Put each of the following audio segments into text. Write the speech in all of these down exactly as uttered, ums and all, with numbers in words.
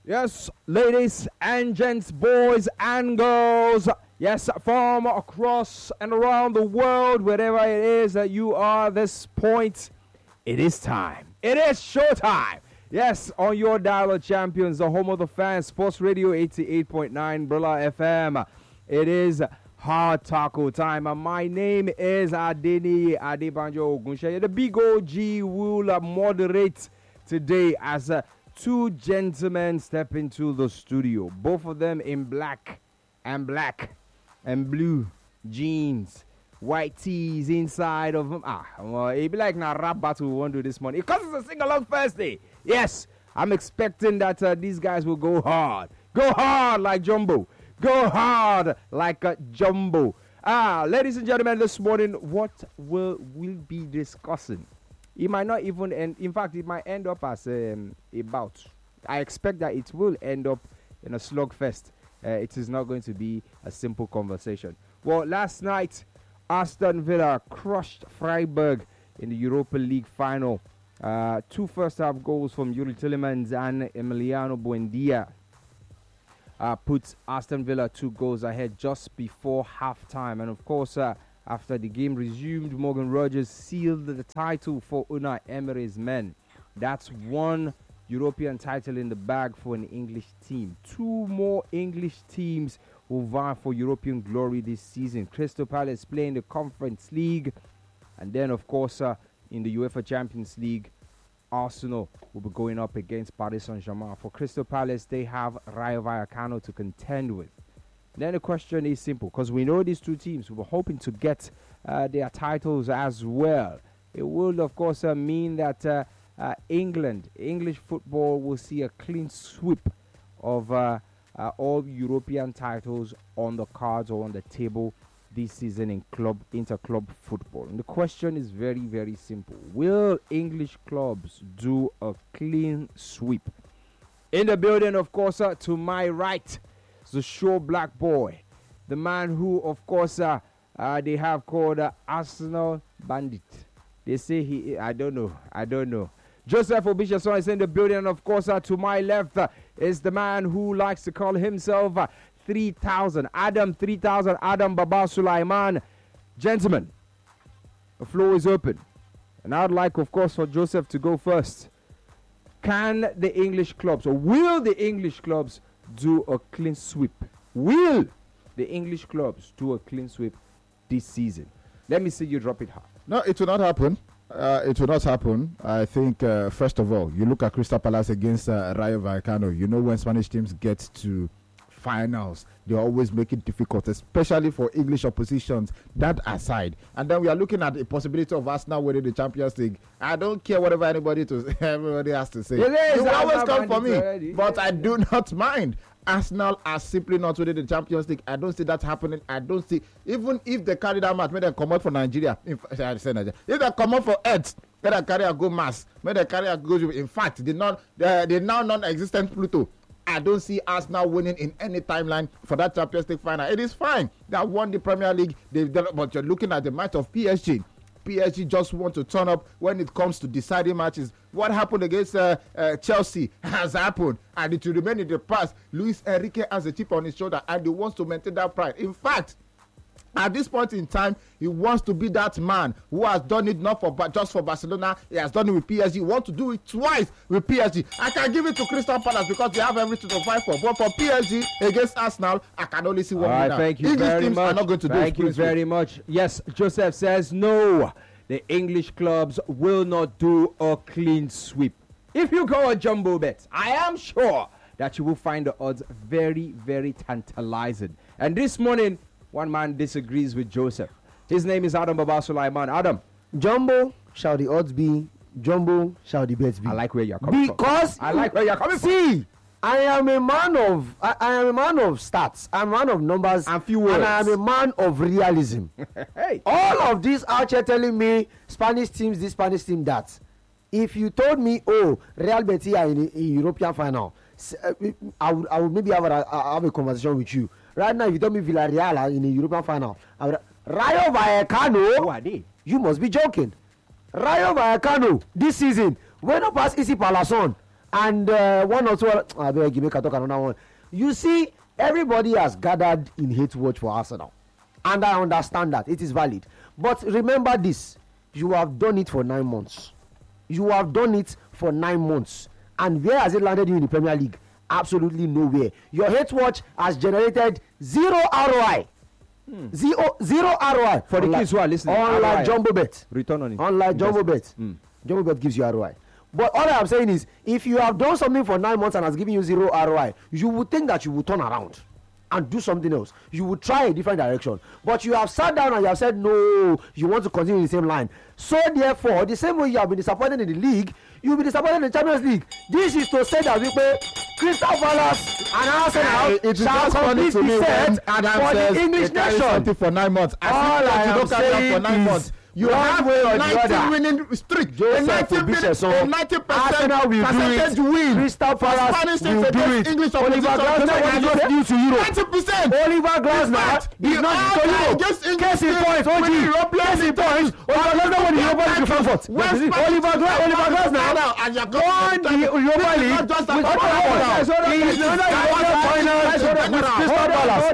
Yes, ladies and gents, boys and girls, yes, from across and around the world, wherever it is that you are at this point, it is time. It is showtime. Yes, on your dial of champions, the home of the fans, Sports Radio eighty-eight point nine Brilla F M. It is hard taco time, and my name is Adeni Adebanjo Ogunshaye. The big O G will uh, moderate today as uh, two gentlemen step into the studio, both of them in black and black and blue jeans, white tees inside of them. Ah, well, it be like na rap battle we want to do this morning. Because it's a sing-along Thursday. Yes, I'm expecting that uh, these guys will go hard. Go hard like Jumbo. Go hard like a Jumbo. Ah, ladies and gentlemen, this morning, what will we be discussing? It might not even end. In fact, it might end up as um, a bout. I expect that it will end up in a slugfest. Uh, it is not going to be a simple conversation. Well, last night, Aston Villa crushed Freiburg in the Europa League final. Uh, two first-half goals from Yuri Tillemans and Emiliano Buendia uh, put Aston Villa two goals ahead just before halftime. And of course, uh, after the game resumed, Morgan Rogers sealed the title for Unai Emery's men. That's one European title in the bag for an English team. Two more English teams will vie for European glory this season. Crystal Palace playing the Conference League. And then, of course, uh, in the UEFA Champions League, Arsenal will be going up against Paris Saint-Germain. For Crystal Palace, they have Rayo Vallecano to contend with. Then the question is simple, because we know these two teams were hoping to get uh, their titles as well. It will, of course, uh, mean that uh, uh, England, English football will see a clean sweep of uh, uh, all European titles on the cards or on the table this season in club inter-club football. And the question is very, very simple. Will English clubs do a clean sweep? In the building, of course, uh, to my right, the sure black boy, the man who, of course, uh, uh, they have called uh, Arsenal Bandit. They say he, I don't know, I don't know. Joseph Obishason is in the building, and of course, uh, to my left uh, is the man who likes to call himself uh, three thousand, Adam three thousand, Adam Baba Sulaiman. Gentlemen, the floor is open. And I'd like, of course, for Joseph to go first. Can the English clubs, or will the English clubs do a clean sweep? Will the English clubs do a clean sweep this season? Let me see you drop it hard. No, it will not happen. Uh, it will not happen. I think, uh, first of all, you look at Crystal Palace against uh, Rayo Vallecano. You know when Spanish teams get to finals, they always make it difficult, especially for English oppositions. That aside, and then we are looking at the possibility of Arsenal winning the Champions League. I don't care whatever anybody to everybody has to say. Yes, you will always come for me, already. but I do not mind. Arsenal are simply not winning the Champions League. I don't see that happening. I don't see, even if they carry that match, may they come out for Nigeria. If, I say Nigeria. If they come out for Earth, may they carry a go mass. May they carry a go. In fact, they not they they now non-existent Pluto. I don't see Arsenal winning in any timeline for that Champions League final. It is fine. They have won the Premier League. They've done, but you're looking at the match of P S G. P S G just want to turn up when it comes to deciding matches. What happened against uh, uh, Chelsea has happened, and it will remain in the past. Luis Enrique has a chip on his shoulder, and he wants to maintain that pride. In fact, at this point in time, he wants to be that man who has done it not for just for Barcelona. He has done it with P S G. He wants to do it twice with P S G. I can give it to Crystal Palace because they have everything to fight for. But for P S G against Arsenal, I can only see one All right, winner. thank you English very teams much. are not going to thank do you very much. Yes, Joseph says no. The English clubs will not do a clean sweep. If you go a jumbo bet, I am sure that you will find the odds very, very tantalizing. And this morning, one man disagrees with Joseph. His name is Adam Baba Sulaiman. Adam. Jumbo shall the odds be, jumbo shall the bets be. I like where you're coming because from. I like where you're coming see, from. I am a man of I, I am a man of stats. I'm a man of numbers and few words. And I am a man of realism. Hey. All of these out here telling me Spanish teams this, Spanish team that. If you told me, oh, Real Betis are in a, a European final, I would I would maybe have a, have a conversation with you. Right now, if you told me Villarreal are in a European final, I would, Rayo Vallecano, who are they? You must be joking. Rayo Vallecano this season went up past Isi Palason and uh, one or two. I beg you, make I talk another one. You see, everybody has gathered in hate watch for Arsenal, and I understand that it is valid. But remember this: you have done it for nine months. You have done it for nine months, and where has it landed you in the Premier League? Absolutely nowhere. Your hate watch has generated zero R O I. Hmm. Zero, zero R O I for the kids who are listening. Unlike Jumbo Bet, return on it. Unlike Jumbo Bet, mm. Jumbo Bet gives you R O I. But all I'm saying is, if you have done something for nine months and has given you zero R O I, you would think that you would turn around and do something else. You would try a different direction. But you have sat down and you have said, no, you want to continue in the same line. So therefore, the same way you have been disappointed in the league, you will be disappointed in the Champions League. This is to say that we play Crystal Palace and Arsenal it shall complete the set for the English nation. For nine months. I all I am saying for nine is months. You one have way or ninety the other winning streak. Joseph a ninety minute, a ninety percent Arsenal will percentage do it. win. Crystal Palace will do it. English Oliver Glasner is not new to Europe. ninety percent. Oliver Glasner is not new to Europe. Case in point, O G. Case in point. Oliver Glasner won the Europa League to Frankfurt. Oliver Glasner won the Europa League with Frankfurt. He is in the Europa final with Crystal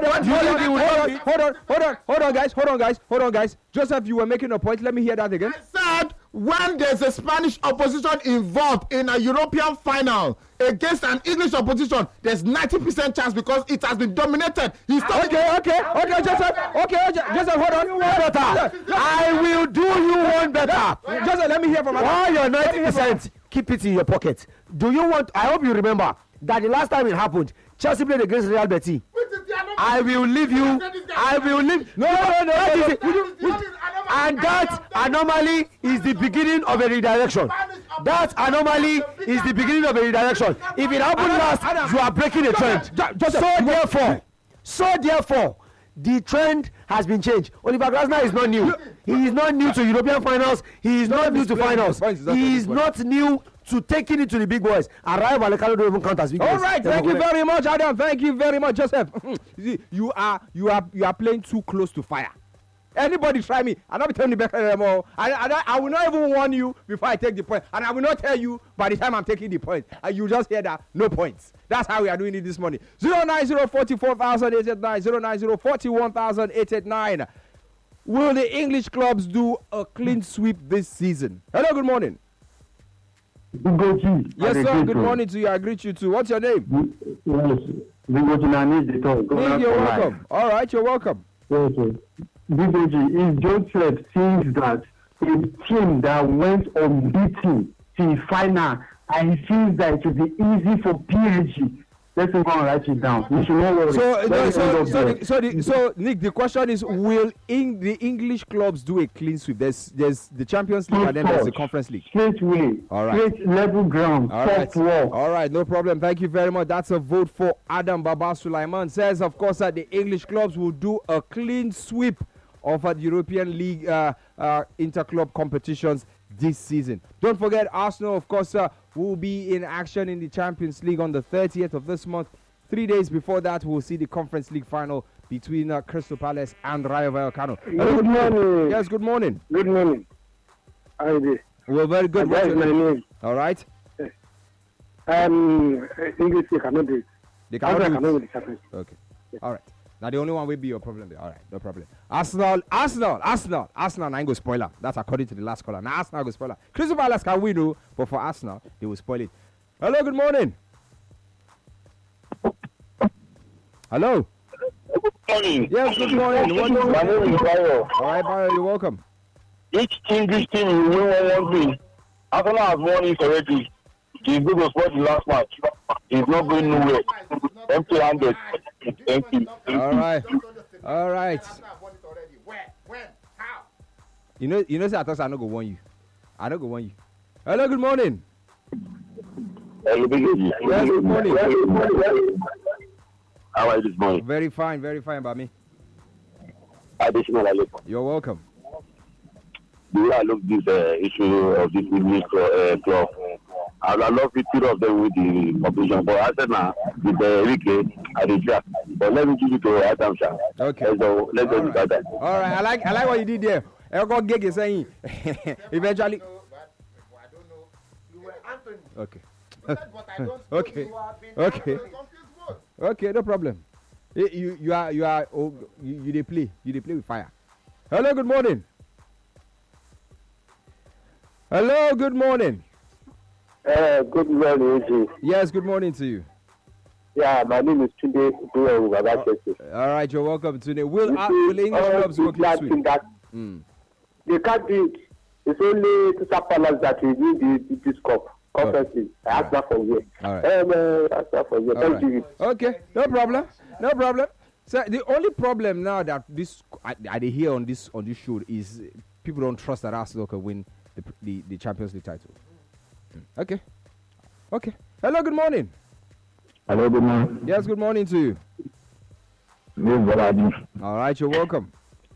Palace. Hold on, hold on, hold on, guys, hold on, guys, hold on, guys. Joseph, you were making a point. Let me hear that again. I said when there's a Spanish opposition involved in a European final against an English opposition, there's ninety percent chance because it has been dominated. He's okay, okay, okay, Joseph. Okay, Joseph, hold on. Better. I will do you one better. Joseph, let me hear from Why your ninety percent? Keep it in your pocket. Do you want? I hope you remember that the last time it happened, Chelsea played against Real Betis. I will leave you. I will leave. No, no, no. That is it. And that anomaly is the beginning of a redirection. That anomaly is the beginning of a redirection. If it happened last, you are breaking a trend. So therefore, so therefore, the trend has been changed. Oliver Glasner is not new. He is not new to European finals. He is not new to finals. He is not new to taking it to the big boys. Arrive Vallecano don't even count as big boys. All right, thank you very much, Adam. Thank you very much, Joseph. you are you are you are playing too close to fire. Anybody try me, I'm not telling you better anymore. I, I, I will not even warn you before I take the point, and I will not tell you by the time I'm taking the point. And you just hear that no points. That's how we are doing it this morning. zero nine zero four four thousand eight eight nine, zero nine zero four one thousand eight eight nine. Will the English clubs do a clean sweep this season? Hello, good morning. Yes, sir. Good morning to you. I greet you too. What's your name? Yes, Nick, you're welcome. All right, you're welcome. Okay. If Joseph thinks that a team that went unbeaten to final and he thinks that it will be easy for P S G, let's go and write it down. We should not worry. So, no, so, so, the, so, the, so, Nick, the question is: will in, the English clubs do a clean sweep? There's, there's the Champions League and then there's the Conference League. Straight way. All right. Straight level ground. All right. All right, no problem. Thank you very much. That's a vote for Adam Baba Sulaiman. Says, of course, that the English clubs will do a clean sweep of uh, the European League uh, uh, interclub competitions this season. Don't forget, Arsenal, of course, uh, will be in action in the Champions League on the thirtieth of this month. Three days before that, we'll see the Conference League final between uh, Crystal Palace and Rayo Vallecano. Good, good morning. Yes, good morning. Good morning. How are you? We're very good. What's your name? name? All right. Yes. Um, English, they cannot do it. They cannot do it. it. Okay. Yes. All right. Now, the only one will be your problem there. All right, no problem. Arsenal, Arsenal, Arsenal, Arsenal, I go spoiler. That's according to the last caller. Now, Arsenal go spoiler. Crystal Palace can win, though, but for Arsenal, they will spoil it. Hello, good morning. Hello. Good morning. Yes, good morning. What is My name is Bayo. All right, Bayo, you're welcome. Each English team will win one thing. Arsenal has won it already. He's going to spoil the last match. He's not going nowhere. Empty-handed. Thank you. All right. All right. You know, you know, say I thought I not go warn you. I don't go warn you. Hello, good morning. Hello, yes, good morning. How are you this morning? Very fine, very fine, by me. Additional Alepo. You're welcome. The way I look this uh, issue of this English uh, club, I, I love the two of them with the competition. But I said now, with the Enrique, I did that. But let me give it to Adam Shah. Okay. Let's go. Let's go right. that. All right. I like. I like what you did there. I got gig saying. Eventually. I don't know. You were Anthony. Okay. Okay. Okay. Okay, no problem. You you, you are you are oh, you, you they play you they play with fire. Hello, good morning. Hello, good morning. Uh, good morning, Eji. Yes, good morning to you. Yeah, my name is Tunde Duwe Babachese. All right, you're welcome to the Will, You uh, see, will English all clubs the go clean lads sweep? in that Mm. they can't do it. It's only Crystal Palace that will win the, the, this cup. Conference. I ask that for you. All right. Um, uh, ask that for you. All Thank right. you. Okay, no problem, no problem. So the only problem now that this I, I dey hear on this on this show is people don't trust that Arsenal can win the the, the Champions League title. Mm. Okay, okay. Hello, good morning. Hello, good morning. Yes, good morning to you. This is Baladi. All right, you're welcome.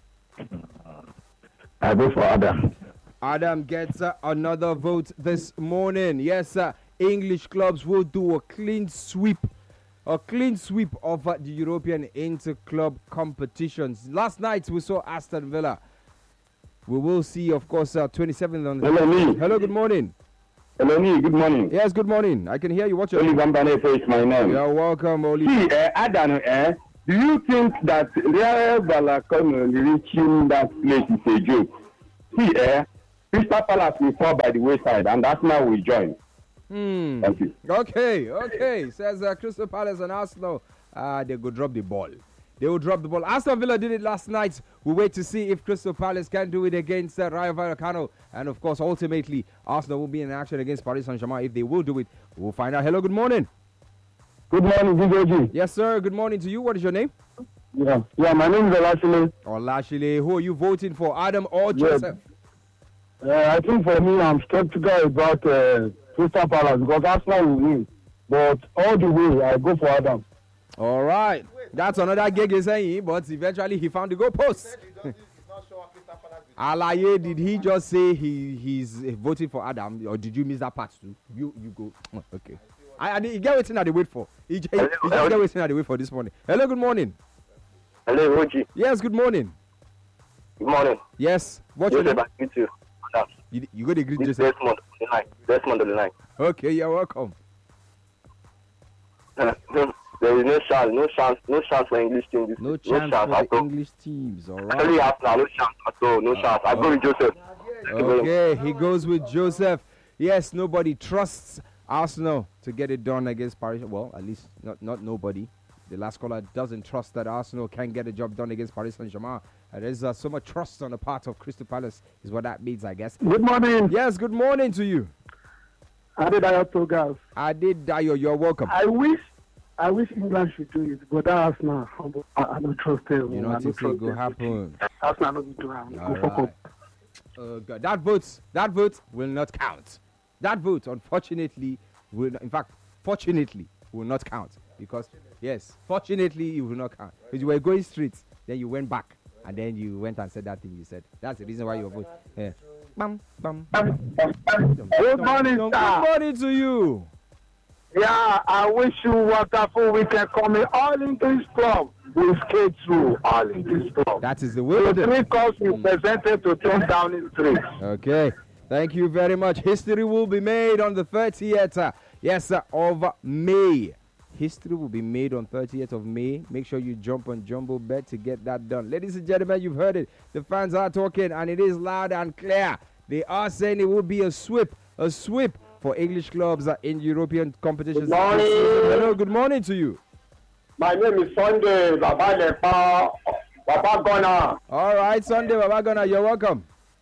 I go for Adam. Adam gets uh, another vote this morning. Yes, uh, English clubs will do a clean sweep, a clean sweep of uh, the European inter-club competitions. Last night we saw Aston Villa. We will see, of course, uh, twenty-seventh on the. Hello, me. Hello, good morning. Hello, me. Good morning. Yes, good morning. I can hear you. What's your Only name? Bambane is my name. You're welcome, Oli. See, uh, Adam, uh, do you think that Real Balakon reaching that place is a joke? See, uh, Crystal Palace will fall by the wayside, and that's now we join. Hmm. Thank you. Okay, okay. Says uh, Crystal Palace and Arsenal. Uh, they go drop the ball. They will drop the ball. Aston Villa did it last night. We wait to see if Crystal Palace can do it against uh, Rayo Vallecano. And of course, ultimately, Arsenal will be in action against Paris Saint-Germain. If they will do it, we'll find out. Hello, good morning. Good morning, D J G. Yes, sir. Good morning to you. What is your name? Yeah, yeah. My name is Olasile. Olashile. Who are you voting for, Adam or Joseph? Uh, I think for me, I'm skeptical about uh, Crystal Palace because Arsenal will win. But all the way, I go for Adam. All right. That's another gig he's saying, but eventually he found the goal post. Alaye, did he just say he he's uh, voting for Adam, or did you miss that part too? You you go. Oh, okay. I, I did, get waiting at the wait for. He, he, he just get waiting at the wait for this morning. Hello, good morning. Hello, Oji. Yes, good morning. Good morning. Yes. What's your name? You too. You, you go to greet This Joseph. Desmond on the line. Desmond on the line. Okay, you're welcome. Uh, no, there is no chance, no chance, no chance for English team. This No is- chance no chance for at the all. English teams. All Only right. half now, no chance at all, no chance. I go with Joseph. Okay, he goes with Joseph. Yes, nobody trusts Arsenal to get it done against Paris. Well, at least not not nobody. The last caller doesn't trust that Arsenal can get a job done against Paris Saint-Germain. Uh, there's uh, so much trust on the part of Crystal Palace, is what that means, I guess. Good morning. Yes, good morning to you. Adedayo Togas. Adedayo, you're welcome. I wish I wish England should do it, but that Arsenal, I, I don't trust them. You know I what don't it will trust them. happen. Arsenal not do it. All Go fuck right. up. Uh, God, that vote, that vote will not count. That vote, unfortunately, will not, in fact, fortunately, will not count because yes, fortunately, it will not count. Because you were going straight, then you went back, and then you went and said that thing you said. That's the reason why you vote. Yeah. Bam, bam, bam. Good morning, Good sir. morning to you. Yeah, I wish you wonderful weekend coming. All English club will skate through. All English club. That is the will. The three cups we presented to turn down in three. Okay. Thank you very much. History will be made on the thirtieth. Uh, yes, uh, of May. History will be made on thirtieth of May. Make sure you jump on Jumbo Bet to get that done. Ladies and gentlemen, you've heard it. The fans are talking, and it is loud and clear. They are saying it will be a sweep, a sweep for English clubs uh, in European competitions. Good morning. Hello, good morning to you. My name is Sunday Baba Lepa, Baba Gona. All right, Sunday Babagana, you're welcome.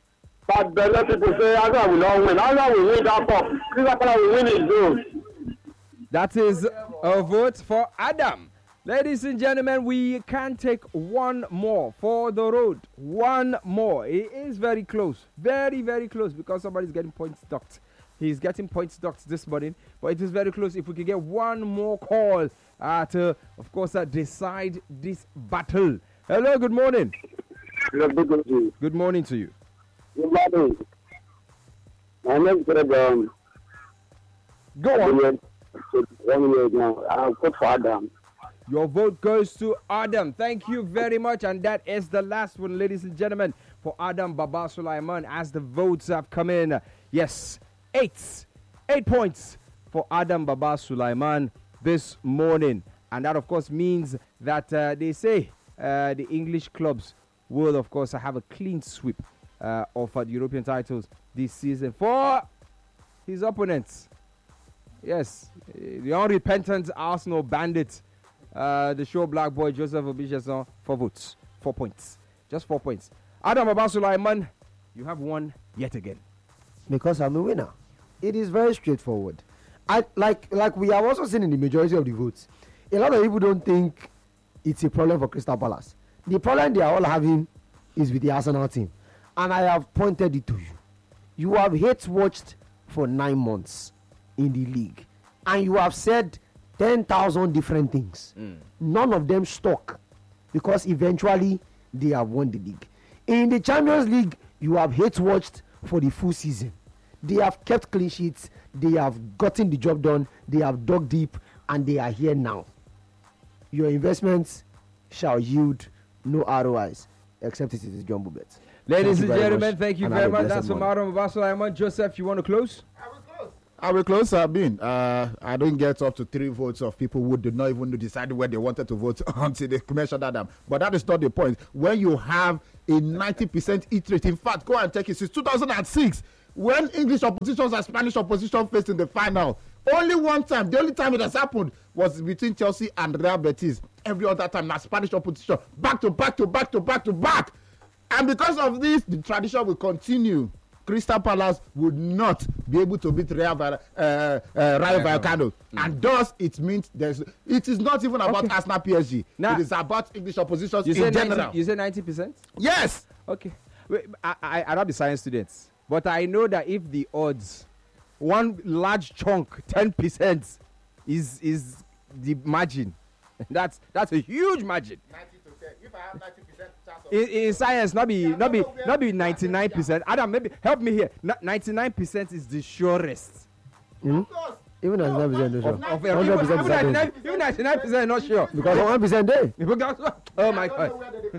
But the lot people say Arsenal will not win. Arsenal will win that cup. Crystal Palace will win his goal. That is a vote for Adam. Ladies and gentlemen, we can take one more for the road. One more. It is very close. Very, very close because somebody's getting points docked. He's getting points docked this morning. But it is very close. If we could get one more call uh, to, of course, uh, decide this battle. Hello, good morning. Good morning to you. Good morning. My name is um, Go on. one year now. I'll vote for Adam. Your vote goes to Adam. Thank you very much. And that is the last one, ladies and gentlemen, for Adam Baba Sulaiman as the votes have come in. Yes, eight. Eight points for Adam Baba Sulaiman this morning. And that, of course, means that uh, they say uh, the English clubs will, of course, have a clean sweep uh, of uh, the European titles this season for his opponents. Yes, the unrepentant Arsenal bandit, uh, the show black boy Joseph Obicheson, four votes, four points, just four points. Adam Baba Sulaiman, you have won yet again. Because I'm a winner. It is very straightforward. I like like we have also seen in the majority of the votes. A lot of people don't think it's a problem for Crystal Palace. The problem they are all having is with the Arsenal team. And I have pointed it to you. You have hate watched for nine months in the league. And you have said ten thousand different things. Mm. None of them stuck. Because eventually they have won the league. In the Champions League, you have hate watched for the full season. They have kept clean sheets. They have gotten the job done. They have dug deep. And they are here now. Your investments shall yield no R O Is, except it is jumbo bets. Ladies and gentlemen, thank you very much. That's from Adam Baba Sulaiman. Joseph, you want to close? I will close. I will close, Sabine. Uh, I don't get up to three votes of people who did not even decide where they wanted to vote until they mentioned Adam. But that is not the point. When you have a ninety percent hit rate, in fact, go and check it. Since two thousand six, when English oppositions and Spanish opposition faced in the final, only one time, the only time it has happened was between Chelsea and Real Betis. Every other time, now Spanish opposition, back to back to back to back to back. And because of this, the tradition will continue. Crystal Palace would not be able to beat Real uh, uh, Rayo Vallecano. Mm. And thus, it means there's. It is not even about okay. Arsenal P S G. Now, it is about English oppositions in general. ninety, you say ninety percent? Yes. Okay. Wait, I, I, I'm not the science students, but I know that if the odds, one large chunk, ten percent, is is the margin. That's that's a huge margin. ninety to ten. If I have ninety percent chance of in, in science, not be not be not be ninety-nine percent. Adam, maybe help me here. ninety-nine percent is the surest. Mm-hmm. Even ninety-nine percent is sure. Of, of, even, even, ninety-nine, even ninety-nine percent not sure. Because one percent there. Oh my God.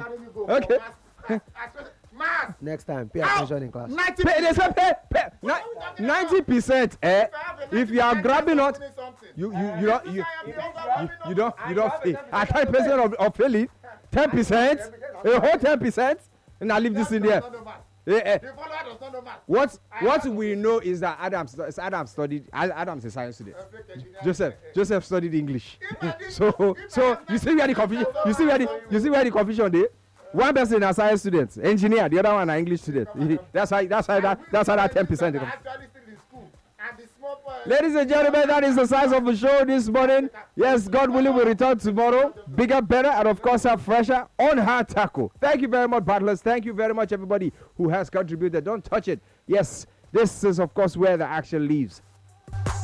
Okay. Next time, pay attention in class. ninety percent, pay, pay, pay, ninety percent. Eh? If you are grabbing out, you you you don't you you, you don't you don't fail. At ten percent of of failing, ten percent, a whole ten percent, and I leave this in there. Eh, eh. What what we know is that Adam Adam studied Adam's a science student. Joseph Joseph studied English. so so you see where the confusion you see where the you see where the confusion there. One person is a science student, engineer. The other one an English student. That's why. That's why that. That's how that ten percent. Ladies and gentlemen, that is the size of the show this morning. Yes, God willing, we'll return tomorrow. Bigger, better, and of course, have fresher on hard tackle. Thank you very much, battlers. Thank you very much, everybody who has contributed. Don't touch it. Yes, this is of course where the action lives.